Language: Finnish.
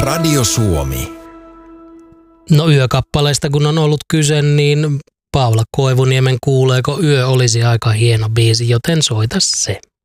Radio Suomi. No yökappaleista kun on ollut kyse, niin Paula Koivuniemen Kuuleeko yö olisi aika hieno biisi, joten soita se.